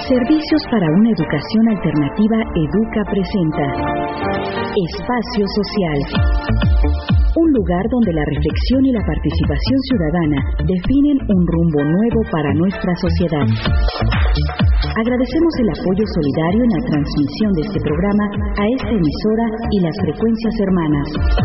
Servicios para una educación alternativa Educa presenta Espacio Social. Un lugar donde la reflexión y la participación ciudadana definen un rumbo nuevo para nuestra sociedad. Agradecemos el apoyo solidario en la transmisión de este programa a esta emisora y las frecuencias hermanas.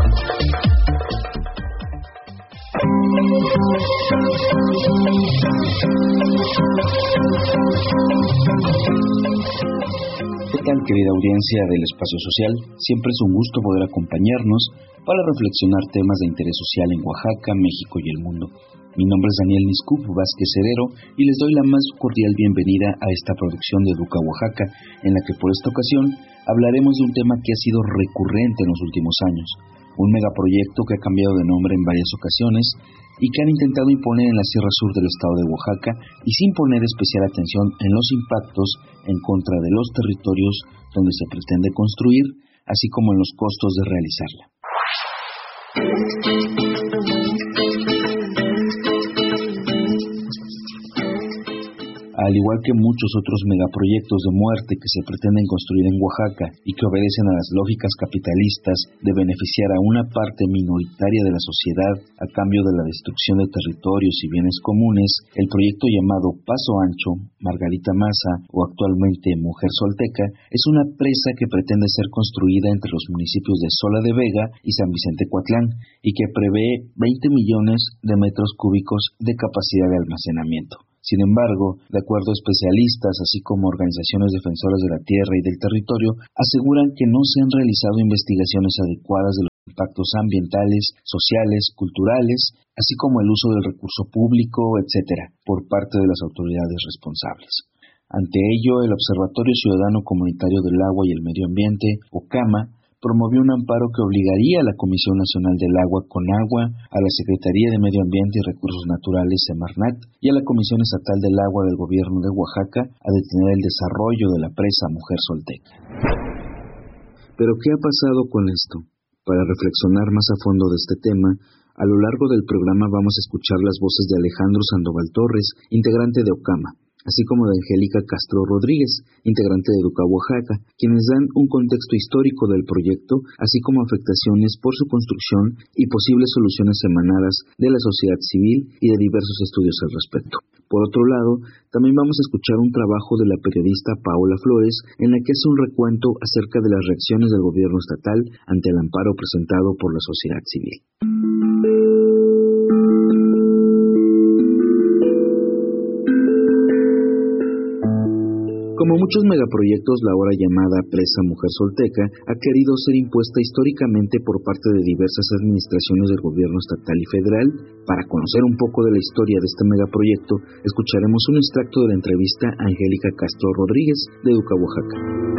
¿Qué tal, querida audiencia del Espacio Social? Siempre es un gusto poder acompañarnos para reflexionar temas de interés social en Oaxaca, México y el mundo. Mi nombre es Daniel Niscup Vázquez Herrero y les doy la más cordial bienvenida a esta producción de Educa Oaxaca, en la que por esta ocasión hablaremos de un tema que ha sido recurrente en los últimos años, un megaproyecto que ha cambiado de nombre en varias ocasiones y que han intentado imponer en la Sierra Sur del estado de Oaxaca y sin poner especial atención en los impactos en contra de los territorios donde se pretende construir, así como en los costos de realizarla. Al igual que muchos otros megaproyectos de muerte que se pretenden construir en Oaxaca y que obedecen a las lógicas capitalistas de beneficiar a una parte minoritaria de la sociedad a cambio de la destrucción de territorios y bienes comunes, el proyecto llamado Paso Ancho, Margarita Maza o actualmente Mujer Solteca es una presa que pretende ser construida entre los municipios de Sola de Vega y San Vicente Coatlán y que prevé 20 millones de metros cúbicos de capacidad de almacenamiento. Sin embargo, de acuerdo a especialistas, así como organizaciones defensoras de la tierra y del territorio, aseguran que no se han realizado investigaciones adecuadas de los impactos ambientales, sociales, culturales, así como el uso del recurso público, etc., por parte de las autoridades responsables. Ante ello, el Observatorio Ciudadano Comunitario del Agua y el Medio Ambiente, OCAMA, promovió un amparo que obligaría a la Comisión Nacional del Agua Conagua, a la Secretaría de Medio Ambiente y Recursos Naturales Semarnat y a la Comisión Estatal del Agua del Gobierno de Oaxaca a detener el desarrollo de la presa Mujer Solteca. ¿Pero qué ha pasado con esto? Para reflexionar más a fondo de este tema, a lo largo del programa vamos a escuchar las voces de Alejandro Sandoval Torres, integrante de OCAMA, así como de Angélica Castro Rodríguez, integrante de Educa Oaxaca, quienes dan un contexto histórico del proyecto, así como afectaciones por su construcción y posibles soluciones emanadas de la sociedad civil y de diversos estudios al respecto. Por otro lado, también vamos a escuchar un trabajo de la periodista Paola Flores, en la que hace un recuento acerca de las reacciones del gobierno estatal ante el amparo presentado por la sociedad civil. Como muchos megaproyectos, la ahora llamada presa Mujer Solteca ha querido ser impuesta históricamente por parte de diversas administraciones del gobierno estatal y federal. Para conocer un poco de la historia de este megaproyecto, escucharemos un extracto de la entrevista a Angélica Castro Rodríguez de Educa Oaxaca.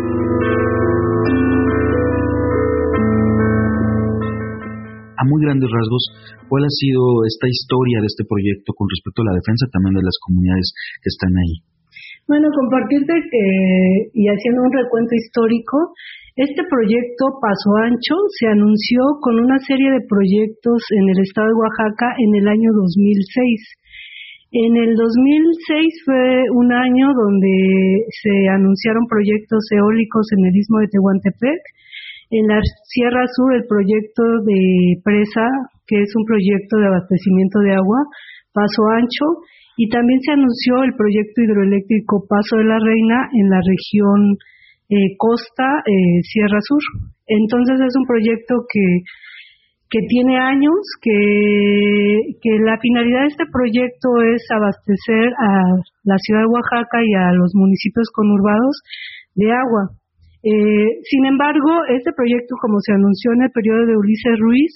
A muy grandes rasgos, ¿cuál ha sido esta historia de este proyecto con respecto a la defensa también de las comunidades que están ahí? Bueno, compartirte y haciendo un recuento histórico, este proyecto Paso Ancho se anunció con una serie de proyectos en el estado de Oaxaca en el año 2006. En el 2006 fue un año donde se anunciaron proyectos eólicos en el istmo de Tehuantepec. En la Sierra Sur, el proyecto de presa, que es un proyecto de abastecimiento de agua, Paso Ancho, y también se anunció el proyecto hidroeléctrico Paso de la Reina en la región costa Sierra Sur. Entonces es un proyecto que tiene años, que la finalidad de este proyecto es abastecer a la ciudad de Oaxaca y a los municipios conurbados de agua. Sin embargo, este proyecto, como se anunció en el periodo de Ulises Ruiz,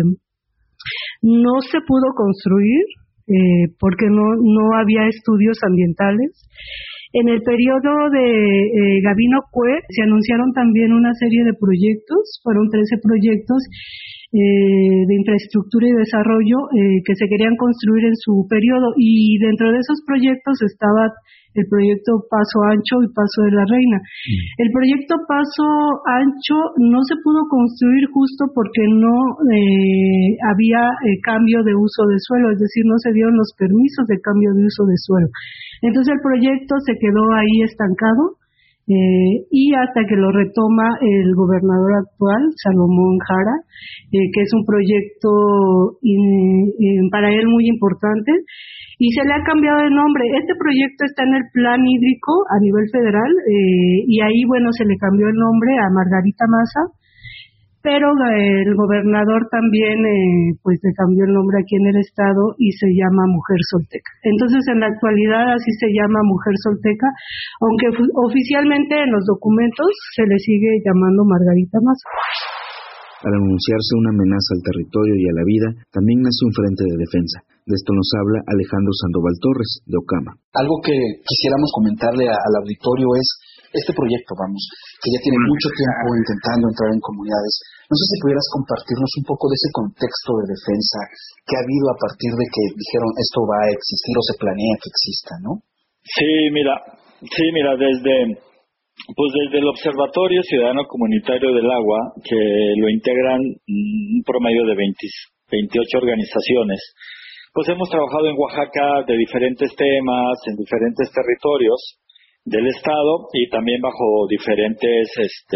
no se pudo construir porque no había estudios ambientales. En el periodo de Gabino Cue se anunciaron también una serie de proyectos, fueron 13 proyectos, de infraestructura y desarrollo que se querían construir en su periodo, y dentro de esos proyectos estaba el proyecto Paso Ancho y Paso de la Reina. El proyecto Paso Ancho no se pudo construir justo porque no había cambio de uso de suelo, es decir, no se dieron los permisos de cambio de uso de suelo. Entonces el proyecto se quedó ahí estancado, y hasta que lo retoma el gobernador actual, Salomón Jara, que es un proyecto para él muy importante, y se le ha cambiado de nombre. Este proyecto está en el plan hídrico a nivel federal, y ahí, bueno, se le cambió el nombre a Margarita Maza, pero el gobernador también pues le cambió el nombre aquí en el estado y se llama Mujer Solteca. Entonces en la actualidad así se llama Mujer Solteca, aunque oficialmente en los documentos se le sigue llamando Margarita Maza. Al anunciarse una amenaza al territorio y a la vida, también nace un frente de defensa. De esto nos habla Alejandro Sandoval Torres, de Ocama. Algo que quisiéramos comentarle al auditorio es este proyecto, que ya tiene mucho tiempo intentando entrar en comunidades. No sé si pudieras compartirnos un poco de ese contexto de defensa que ha habido a partir de que dijeron esto va a existir o se planea que exista, ¿no? Sí, mira, desde el Observatorio Ciudadano Comunitario del Agua, que lo integran un promedio de 28 organizaciones, pues hemos trabajado en Oaxaca de diferentes temas, en diferentes territorios del estado y también bajo diferentes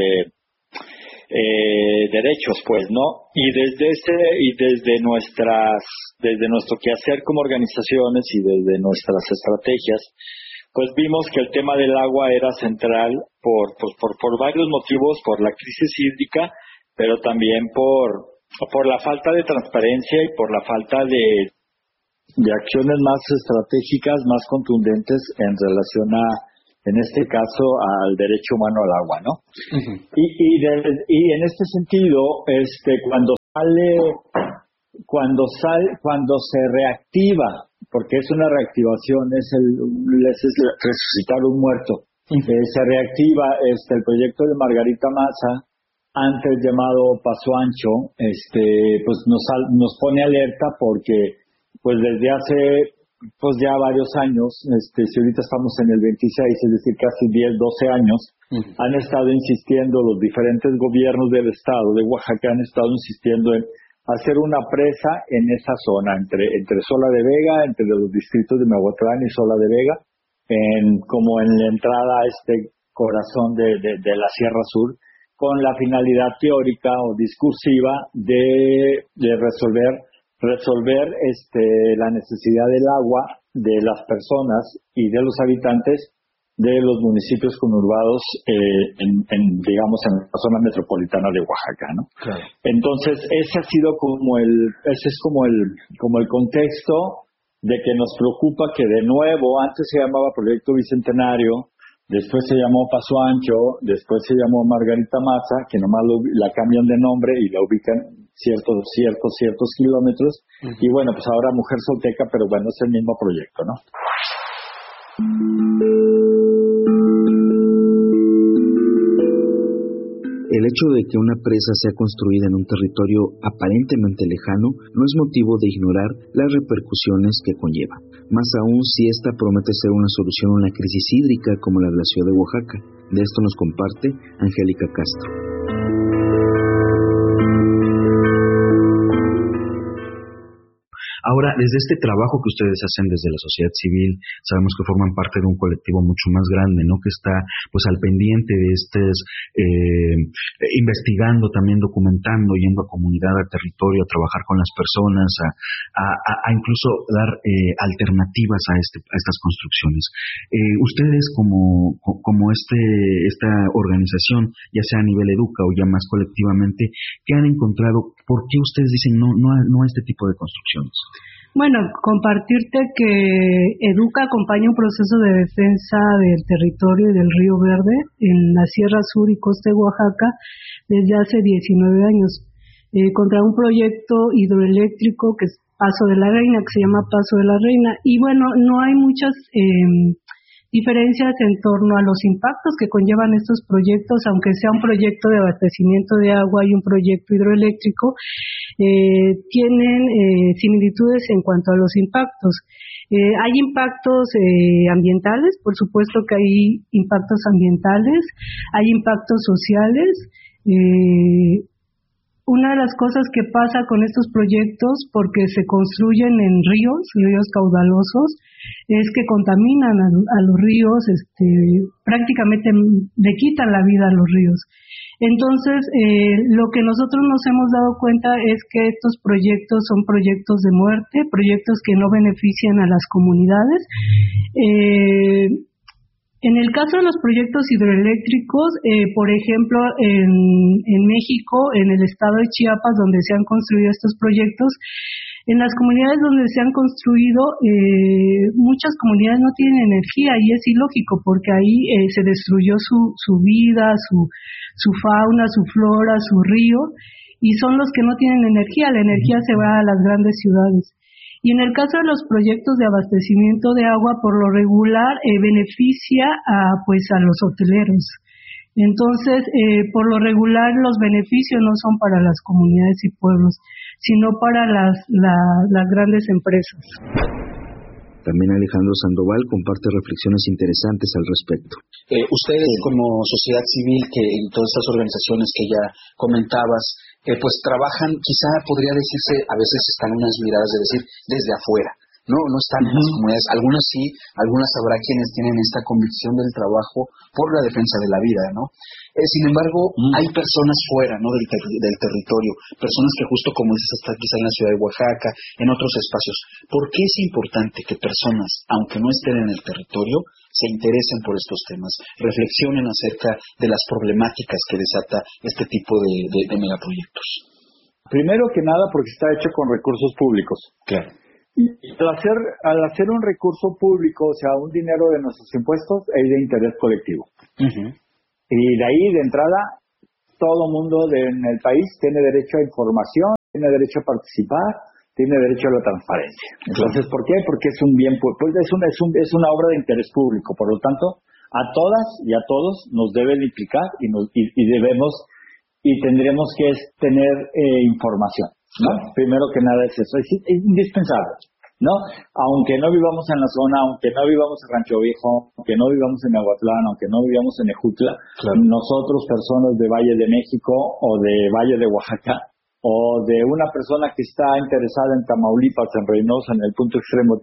derechos, pues, ¿no? Y desde nuestro quehacer como organizaciones y desde nuestras estrategias, pues vimos que el tema del agua era central por varios motivos, por la crisis hídrica, pero también por la falta de transparencia y por la falta de acciones más estratégicas, más contundentes en relación en este caso, al derecho humano al agua, ¿no? Uh-huh. Y en este sentido, cuando se reactiva, porque es una reactivación, es resucitar un muerto, uh-huh. Se reactiva el proyecto de Margarita Maza, antes llamado Paso Ancho, pues nos pone alerta porque pues desde hace pues ya varios años, si ahorita estamos en el 26, es decir, casi 10, 12 años, han estado insistiendo los diferentes gobiernos del estado de Oaxaca, han estado insistiendo en hacer una presa en esa zona, entre Sola de Vega, entre los distritos de Miahuatlán y Sola de Vega, como en la entrada a este corazón de la Sierra Sur, con la finalidad teórica o discursiva de resolver la necesidad del agua de las personas y de los habitantes de los municipios conurbados digamos en la zona metropolitana de Oaxaca, ¿no? Claro. Entonces ese es como el contexto de que nos preocupa que de nuevo antes se llamaba Proyecto Bicentenario, después se llamó Paso Ancho, después se llamó Margarita Maza, que nomás la cambian de nombre y la ubican ciertos kilómetros, uh-huh. Y bueno, pues ahora Mujer Solteca, pero bueno, es el mismo proyecto, ¿no? El hecho de que una presa sea construida en un territorio aparentemente lejano no es motivo de ignorar las repercusiones que conlleva, más aún si esta promete ser una solución a una crisis hídrica como la de la ciudad de Oaxaca. De esto nos comparte Angélica Castro. Ahora, desde este trabajo que ustedes hacen desde la sociedad civil, sabemos que forman parte de un colectivo mucho más grande, ¿no? Que está, pues, al pendiente de investigando, también documentando, yendo a comunidad, a territorio, a trabajar con las personas, a incluso dar alternativas a estas construcciones. Ustedes como esta organización, ya sea a nivel Educa o ya más colectivamente, ¿qué han encontrado? ¿Por qué ustedes dicen no a este tipo de construcciones? Bueno, compartirte que Educa acompaña un proceso de defensa del territorio y del Río Verde en la Sierra Sur y Costa de Oaxaca desde hace 19 años, contra un proyecto hidroeléctrico que es Paso de la Reina, que se llama Paso de la Reina. Y bueno, no hay muchas diferencias en torno a los impactos que conllevan estos proyectos, aunque sea un proyecto de abastecimiento de agua y un proyecto hidroeléctrico, tienen similitudes en cuanto a los impactos. Hay impactos ambientales, por supuesto que hay impactos ambientales, hay impactos sociales. Una de las cosas que pasa con estos proyectos, porque se construyen en ríos caudalosos, es que contaminan a los ríos, prácticamente le quitan la vida a los ríos. Entonces, lo que nosotros nos hemos dado cuenta es que estos proyectos son proyectos de muerte, proyectos que no benefician a las comunidades. En el caso de los proyectos hidroeléctricos, por ejemplo, en México, en el estado de Chiapas, donde se han construido estos proyectos, en las comunidades donde se han construido, muchas comunidades no tienen energía, y es ilógico porque ahí se destruyó su vida, su fauna, su flora, su río, y son los que no tienen energía. La energía se va a las grandes ciudades. Y en el caso de los proyectos de abastecimiento de agua, por lo regular, beneficia a los hoteleros. Entonces, por lo regular, los beneficios no son para las comunidades y pueblos, sino para las grandes empresas. También Alejandro Sandoval comparte reflexiones interesantes al respecto. Ustedes como sociedad civil, que en todas estas organizaciones que ya comentabas, pues trabajan, quizá podría decirse, a veces están unas miradas de decir, desde afuera, no están en las comunidades. Algunas sí, algunas habrá quienes tienen esta convicción del trabajo por la defensa de la vida, ¿no? Sin embargo, hay personas fuera, ¿no?, del territorio, personas que justo como dices, están quizá en la ciudad de Oaxaca, en otros espacios. ¿Por qué es importante que personas, aunque no estén en el territorio, se interesen por estos temas, reflexionen acerca de las problemáticas que desata este tipo de megaproyectos? Primero que nada, porque está hecho con recursos públicos. Claro. Y al hacer un recurso público, o sea, un dinero de nuestros impuestos, es de interés colectivo. Y de ahí, de entrada, todo mundo en el país tiene derecho a información, tiene derecho a participar, tiene derecho a la transparencia. Entonces, ¿por qué? Porque es un bien, pues es una obra de interés público. Por lo tanto, a todas y a todos nos deben implicar y debemos y tendremos que tener información, ¿no? Primero que nada es eso, es indispensable, ¿no? Aunque no vivamos en la zona, aunque no vivamos en Rancho Viejo, aunque no vivamos en Aguatlán, aunque no vivamos en Ejutla, nosotros, personas de Valle de México o de Valle de Oaxaca, o de una persona que está interesada en Tamaulipas, en Reynosa, en el punto extremo,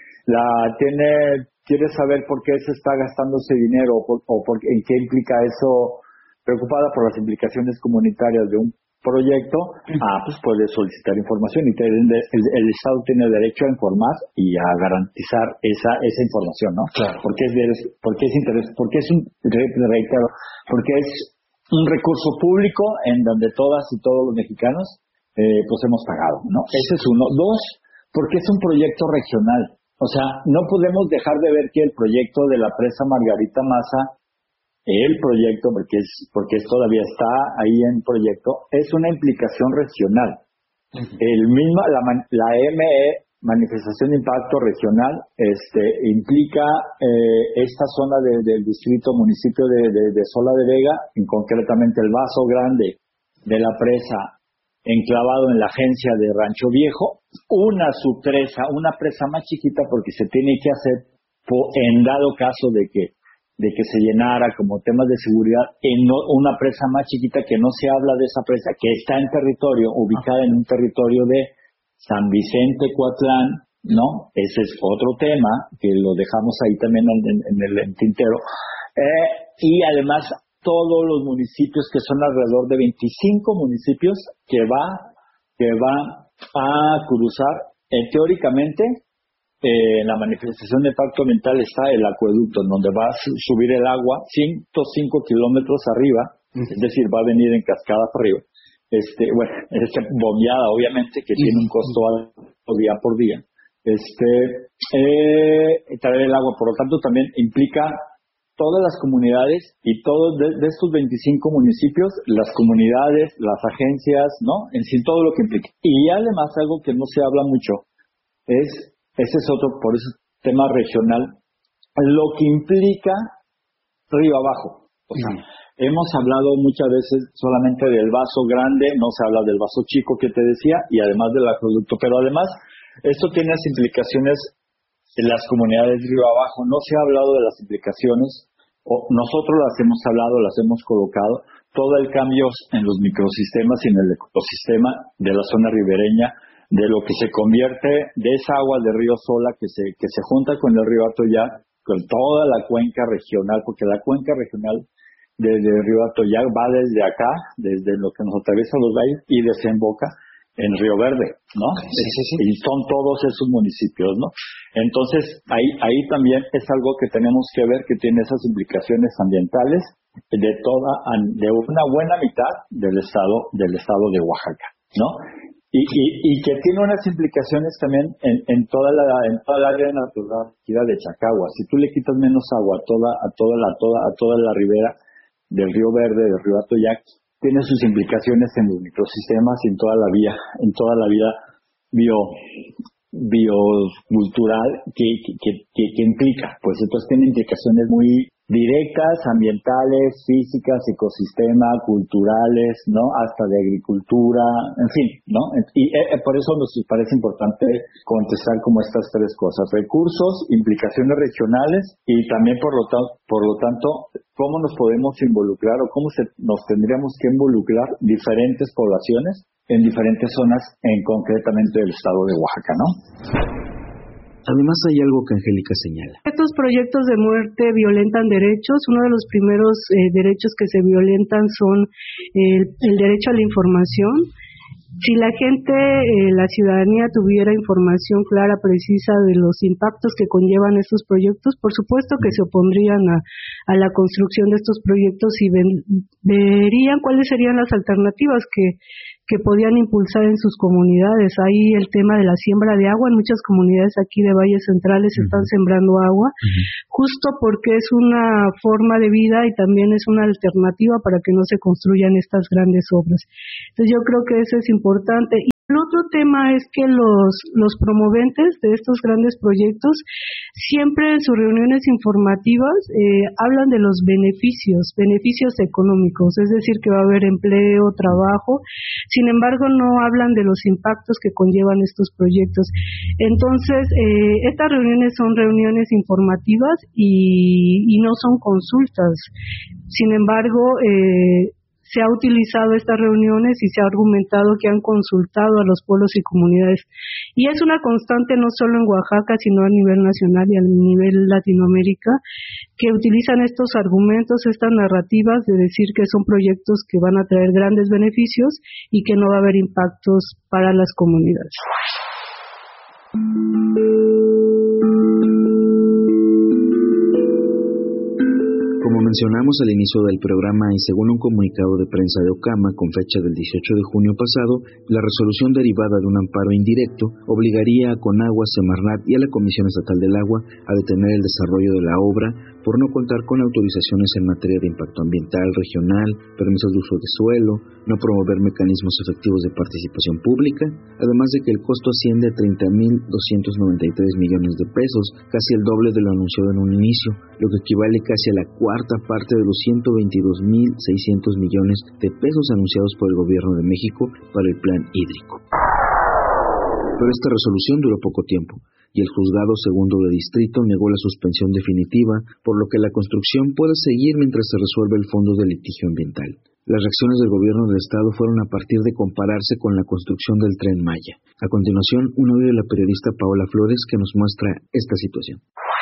quiere saber por qué se está gastando ese dinero en qué implica eso, preocupada por las implicaciones comunitarias de un proyecto, pues puede solicitar información y el Estado tiene derecho a informar y a garantizar esa información, ¿no? Claro. Porque es interés, porque es porque es un recurso público en donde todas y todos los mexicanos pues hemos pagado, ¿no? Ese es uno. Dos, porque es un proyecto regional. O sea, no podemos dejar de ver que el proyecto de la presa Margarita Maza, el proyecto, porque todavía está ahí en proyecto, es una implicación regional. La ME, Manifestación de Impacto Regional, implica esta zona del distrito municipio de Sola de Vega, concretamente el vaso grande de la presa enclavado en la agencia de Rancho Viejo, una subpresa, una presa más chiquita, porque se tiene que hacer en dado caso de que se llenara como temas de seguridad, en una presa más chiquita, que no se habla de esa presa, que está en territorio, ubicada en un territorio de San Vicente, Coatlán, ¿no? Ese es otro tema, que lo dejamos ahí también en el tintero. Y además, todos los municipios, que son alrededor de 25 municipios, que va a cruzar, teóricamente, en la manifestación de impacto ambiental está el acueducto, en donde va a subir el agua 105 kilómetros arriba, es decir, va a venir en cascada para arriba. Bombeada, obviamente, que tiene un costo alto día por día. Traer el agua, por lo tanto, también implica todas las comunidades y todos de estos 25 municipios, las comunidades, las agencias, ¿no? En sí, todo lo que implica. Y además, algo que no se habla mucho ese es otro, por ese tema regional, lo que implica río abajo. O sea, hemos hablado muchas veces solamente del vaso grande, no se habla del vaso chico que te decía, y además del acueducto, pero además esto tiene las implicaciones en las comunidades río abajo. No se ha hablado de las implicaciones, o nosotros las hemos hablado, las hemos colocado, todo el cambio en los microsistemas y en el ecosistema de la zona ribereña, de lo que se convierte de esa agua de río Sola que se junta con el río Atoyac, con toda la cuenca regional, porque la cuenca regional desde el río Atoyac va desde acá, desde lo que nos atraviesa los valles, y desemboca en Río Verde, ¿no? Sí. Y son todos esos municipios, ¿no? Entonces, ahí también es algo que tenemos que ver, que tiene esas implicaciones ambientales de una buena mitad del estado de Oaxaca, ¿no? Y que tiene unas implicaciones también en toda la área natural de Chacagua. Si tú le quitas menos agua a toda la ribera del Río Verde, del Río Atoyac, tiene sus implicaciones en los microsistemas y en toda la vida biocultural que implica. Pues entonces tiene implicaciones muy directas, ambientales, físicas, ecosistema, culturales, ¿no? Hasta de agricultura, en fin, ¿no? Y por eso nos parece importante contestar como estas tres cosas: recursos, implicaciones regionales, y también por lo tanto cómo nos podemos involucrar o cómo nos tendríamos que involucrar diferentes poblaciones en diferentes zonas, concretamente del estado de Oaxaca, ¿no? Además, hay algo que Angélica señala. Estos proyectos de muerte violentan derechos. Uno de los primeros derechos que se violentan son el derecho a la información. Si la gente, la ciudadanía tuviera información clara, precisa de los impactos que conllevan estos proyectos, por supuesto que se opondrían a la construcción de estos proyectos y verían cuáles serían las alternativas que podían impulsar en sus comunidades. Ahí el tema de la siembra de agua, en muchas comunidades aquí de valles centrales están sembrando agua, justo porque es una forma de vida y también es una alternativa para que no se construyan estas grandes obras. Entonces yo creo que eso es importante. Y el otro tema es que los promoventes de estos grandes proyectos siempre en sus reuniones informativas hablan de los beneficios económicos, es decir, que va a haber empleo, trabajo. Sin embargo, no hablan de los impactos que conllevan estos proyectos. Entonces, estas reuniones son reuniones informativas y no son consultas. Sin embargo, se ha utilizado estas reuniones y se ha argumentado que han consultado a los pueblos y comunidades. Y es una constante no solo en Oaxaca, sino a nivel nacional y a nivel Latinoamérica, que utilizan estos argumentos, estas narrativas de decir que son proyectos que van a traer grandes beneficios y que no va a haber impactos para las comunidades. Como mencionamos al inicio del programa y según un comunicado de prensa de Ocama con fecha del 18 de junio pasado, la resolución derivada de un amparo indirecto obligaría a Conagua, Semarnat y a la Comisión Estatal del Agua a detener el desarrollo de la obra por no contar con autorizaciones en materia de impacto ambiental regional, permisos de uso de suelo, no promover mecanismos efectivos de participación pública, además de que el costo asciende a 30.293 millones de pesos, casi el doble de lo anunciado en un inicio, lo que equivale casi a la cuarta parte de los 122.600 millones de pesos anunciados por el Gobierno de México para el plan hídrico. Pero esta resolución duró poco tiempo y el Juzgado Segundo de Distrito negó la suspensión definitiva, por lo que la construcción puede seguir mientras se resuelve el fondo de litigio ambiental. Las reacciones del gobierno del estado fueron a partir de compararse con la construcción del Tren Maya. A continuación, un audio de la periodista Paola Flores que nos muestra esta situación.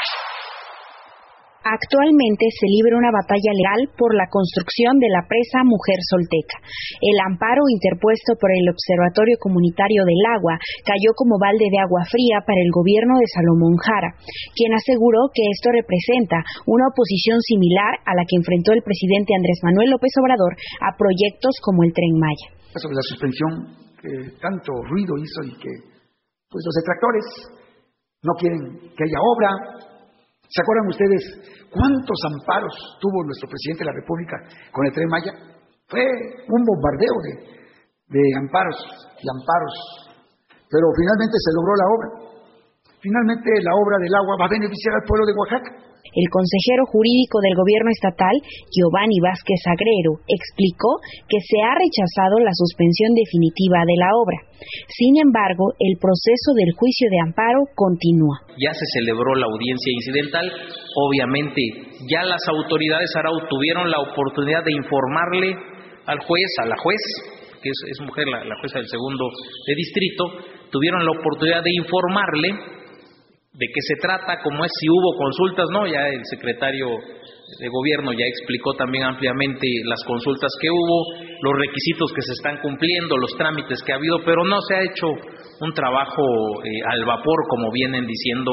Actualmente se libra una batalla legal por la construcción de la presa Mujer Solteca. El amparo interpuesto por el Observatorio Comunitario del Agua cayó como balde de agua fría para el gobierno de Salomón Jara, quien aseguró que esto representa una oposición similar a la que enfrentó el presidente Andrés Manuel López Obrador a proyectos como el Tren Maya. Sobre la suspensión que tanto ruido hizo y que pues los detractores no quieren que haya obra. ¿Se acuerdan ustedes cuántos amparos tuvo nuestro presidente de la República con el Tren Maya? Fue un bombardeo de amparos y amparos, pero finalmente se logró la obra. finalmente la obra del agua va a beneficiar al pueblo de Oaxaca. El consejero jurídico del gobierno estatal, Giovanni Vázquez Agrero, explicó que se ha rechazado la suspensión definitiva de la obra. Sin embargo, el proceso del juicio de amparo continúa. Ya se celebró la audiencia incidental. Obviamente, ya las autoridades Arau tuvieron la oportunidad de informarle al juez, a la juez, que es mujer, la jueza del segundo de distrito, tuvieron la oportunidad de informarle de qué se trata, cómo es, si hubo consultas, ¿no? Ya el secretario de gobierno ya explicó también ampliamente las consultas que hubo, los requisitos que se están cumpliendo, los trámites que ha habido, pero no se ha hecho un trabajo al vapor, como vienen diciendo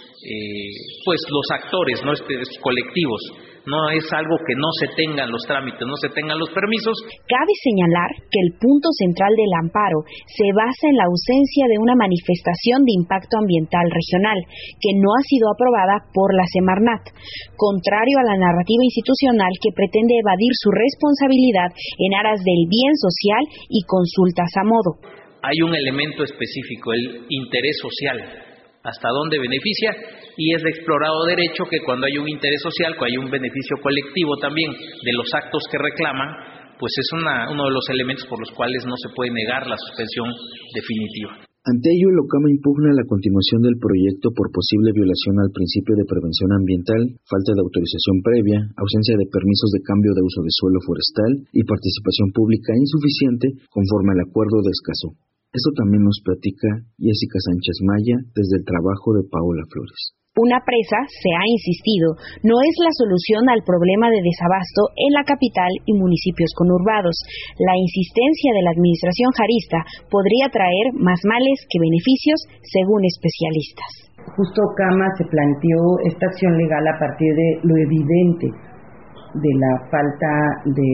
pues los actores, ¿no? Estos colectivos. No es algo que no se tengan los trámites, no se tengan los permisos. Cabe señalar que el punto central del amparo se basa en la ausencia de una manifestación de impacto ambiental regional, que no ha sido aprobada por la Semarnat, contrario a la narrativa institucional que pretende evadir su responsabilidad en aras del bien social y consultas a modo. Hay un elemento específico, el interés social. Hasta dónde beneficia, y es de explorado derecho que cuando hay un interés social, cuando hay un beneficio colectivo también de los actos que reclaman, pues es uno de los elementos por los cuales no se puede negar la suspensión definitiva. Ante ello, el OCAMA impugna la continuación del proyecto por posible violación al principio de prevención ambiental, falta de autorización previa, ausencia de permisos de cambio de uso de suelo forestal y participación pública insuficiente conforme al acuerdo de Escazú. Esto también nos platica Jessica Sánchez Maya desde el trabajo de Paola Flores. Una presa, se ha insistido, no es la solución al problema de desabasto en la capital y municipios conurbados. La insistencia de la administración jarista podría traer más males que beneficios, según especialistas. Justo OCAMA se planteó esta acción legal a partir de lo evidente de la falta de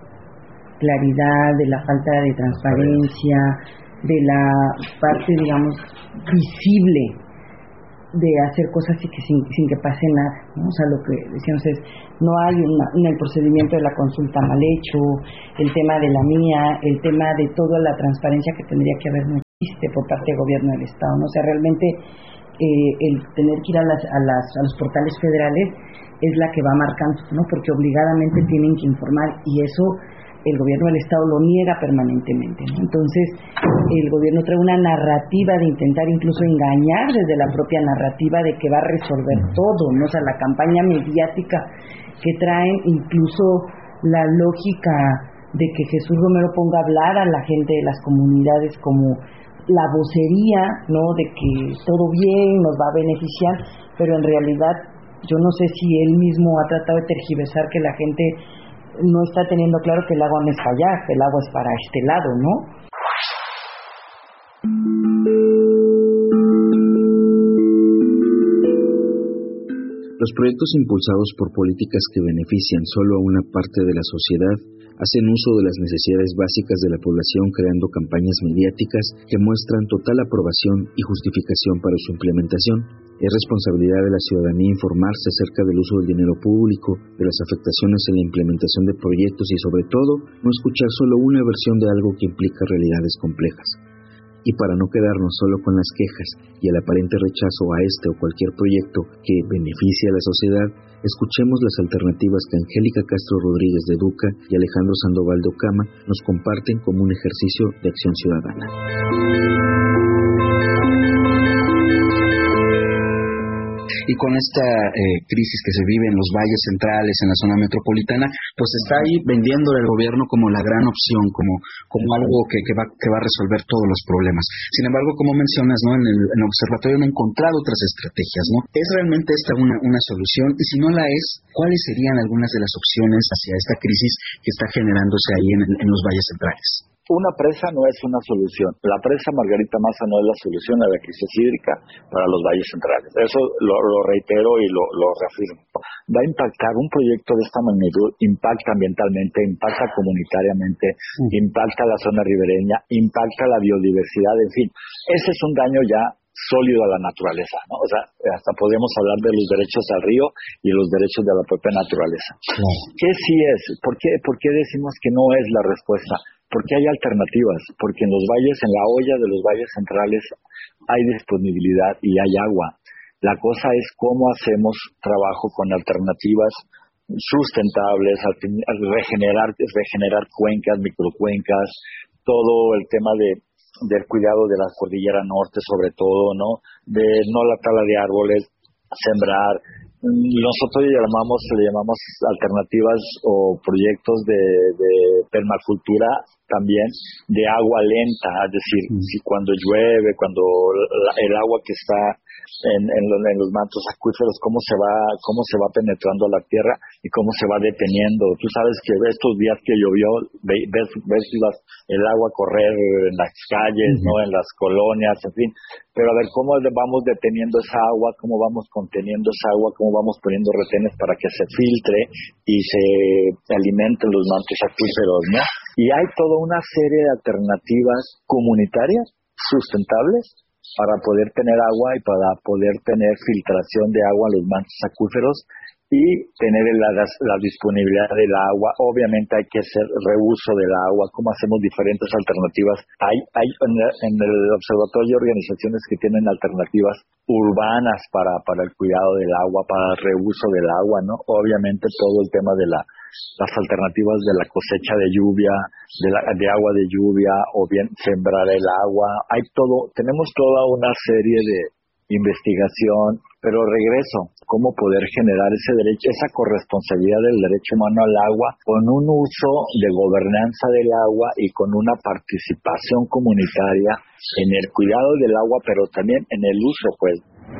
claridad, de la falta de transparencia, de la parte, digamos, visible de hacer cosas y que sin que pase nada, ¿no? O sea, lo que decíamos es, no hay el procedimiento de la consulta mal hecho, el tema de la mía, el tema de toda la transparencia que tendría que haber no existe por parte del gobierno del Estado, ¿no? O sea, realmente el tener que ir a los portales federales es la que va marcando, ¿no? Porque obligadamente tienen que informar, y eso el gobierno del Estado lo niega permanentemente, ¿no? Entonces, el gobierno trae una narrativa de intentar incluso engañar desde la propia narrativa de que va a resolver todo, ¿no? O sea, la campaña mediática que traen, incluso la lógica de que Jesús Romero ponga a hablar a la gente de las comunidades como la vocería, ¿no? De que todo bien, nos va a beneficiar, pero en realidad yo no sé si él mismo ha tratado de tergiversar que la gente no está teniendo claro que el agua no es para allá, que el agua es para este lado, ¿no? Los proyectos impulsados por políticas que benefician solo a una parte de la sociedad hacen uso de las necesidades básicas de la población, creando campañas mediáticas que muestran total aprobación y justificación para su implementación. Es responsabilidad de la ciudadanía informarse acerca del uso del dinero público, de las afectaciones en la implementación de proyectos y, sobre todo, no escuchar solo una versión de algo que implica realidades complejas. Y para no quedarnos solo con las quejas y el aparente rechazo a este o cualquier proyecto que beneficie a la sociedad, escuchemos las alternativas que Angélica Castro Rodríguez de Educa y Alejandro Sandoval de OCAMA nos comparten como un ejercicio de acción ciudadana. Y con esta crisis que se vive en los valles centrales, en la zona metropolitana, pues está ahí vendiéndole al gobierno como la gran opción, como algo que va a resolver todos los problemas. Sin embargo, como mencionas, ¿no? En el observatorio han encontrado otras estrategias, ¿no? ¿Es realmente esta una solución? Y si no la es, ¿cuáles serían algunas de las opciones hacia esta crisis que está generándose ahí en los valles centrales? Una presa no es una solución. La presa Margarita Maza no es la solución a la crisis hídrica para los valles centrales. Eso lo reitero y lo reafirmo. Va a impactar un proyecto de esta magnitud, impacta ambientalmente, impacta comunitariamente, impacta la zona ribereña, impacta la biodiversidad, en fin. Ese es un daño ya sólido a la naturaleza, ¿no? O sea, hasta podemos hablar de los derechos al río y los derechos de la propia naturaleza. Claro. ¿Qué sí es? ¿Por qué decimos que no es la respuesta? Porque hay alternativas, porque en los valles, en la olla de los valles centrales hay disponibilidad y hay agua. La cosa es cómo hacemos trabajo con alternativas sustentables, regenerar cuencas, microcuencas, todo el tema del cuidado de la cordillera norte, sobre todo, ¿no? De no la tala de árboles, sembrar. Nosotros le llamamos alternativas o proyectos de permacultura también, de agua lenta, es decir, si cuando llueve, cuando el agua que está en los mantos acuíferos, cómo se va penetrando a la tierra y cómo se va deteniendo. Tú sabes que estos días que llovió, ves el agua correr en las calles, ¿no? En las colonias, en fin. Pero a ver cómo vamos deteniendo esa agua, cómo vamos conteniendo esa agua, cómo vamos poniendo retenes para que se filtre y se alimenten los mantos acuíferos, ¿no? Y hay toda una serie de alternativas comunitarias sustentables para poder tener agua y para poder tener filtración de agua en los mantos acuíferos y tener la disponibilidad del agua. Obviamente hay que hacer reuso del agua, cómo hacemos diferentes alternativas. Hay en el observatorio organizaciones que tienen alternativas urbanas para el cuidado del agua, para el reuso del agua, ¿no? Obviamente todo el tema de las alternativas de la cosecha de lluvia, de agua de lluvia, o bien sembrar el agua. Tenemos toda una serie de investigación, pero regreso, cómo poder generar ese derecho, esa corresponsabilidad del derecho humano al agua con un uso de gobernanza del agua y con una participación comunitaria en el cuidado del agua, pero también en el uso, pues.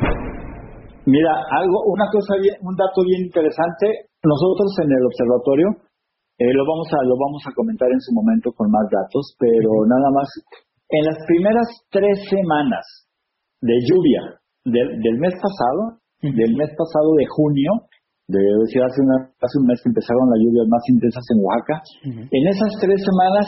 Mira, un dato bien interesante. Nosotros en el observatorio lo vamos a comentar en su momento con más datos, pero nada más, en las primeras 3 semanas de lluvia del mes pasado de junio, hace un mes que empezaron las lluvias más intensas en Oaxaca, en esas 3 semanas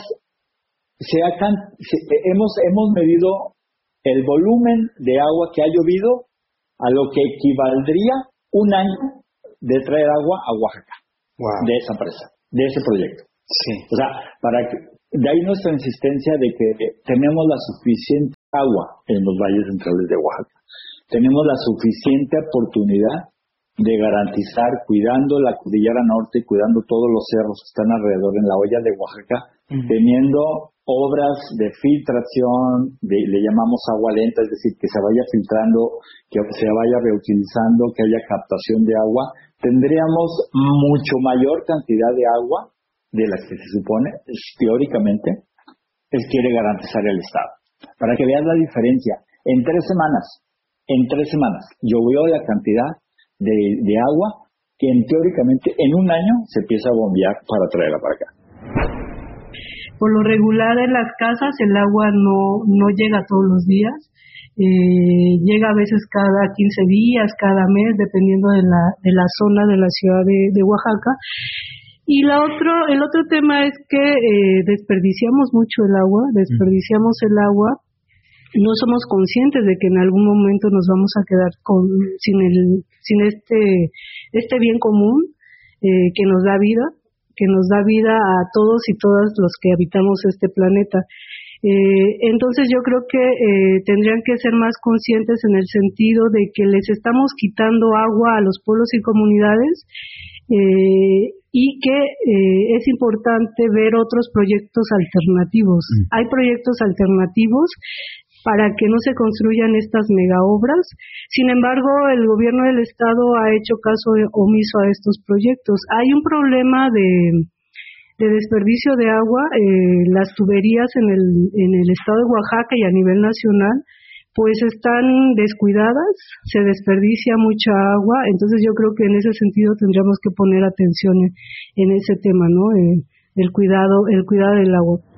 hemos medido el volumen de agua que ha llovido a lo que equivaldría un año de traer agua a Oaxaca, de esa presa, de ese proyecto. Sí. O sea, de ahí nuestra insistencia de que tenemos la suficiente agua en los valles centrales de Oaxaca. Tenemos la suficiente oportunidad de garantizar, cuidando la cordillera norte, cuidando todos los cerros que están alrededor en la olla de Oaxaca, teniendo obras de filtración, le llamamos agua lenta, es decir, que se vaya filtrando, que se vaya reutilizando, que haya captación de agua. Tendríamos mucho mayor cantidad de agua de la que se supone, teóricamente, quiere garantizar el Estado. Para que veas la diferencia, en 3 semanas llovió la cantidad de agua que teóricamente en un año se empieza a bombear para traerla para acá. Por lo regular en las casas el agua no llega todos los días, llega a veces cada 15 días, cada mes, dependiendo de la zona de la ciudad de Oaxaca. Y el otro tema es que desperdiciamos mucho el agua, no somos conscientes de que en algún momento nos vamos a quedar sin este bien común que nos da vida a todos y todas los que habitamos este planeta. Entonces yo creo que tendrían que ser más conscientes en el sentido de que les estamos quitando agua a los pueblos y comunidades, y que es importante ver otros proyectos alternativos. Hay proyectos alternativos para que no se construyan estas megaobras. Sin embargo, el gobierno del estado ha hecho caso omiso a estos proyectos. Hay un problema de desperdicio de agua. Las tuberías en el estado de Oaxaca y a nivel nacional pues están descuidadas, se desperdicia mucha agua. Entonces yo creo que en ese sentido tendríamos que poner atención en ese tema, ¿no? El cuidado del agua.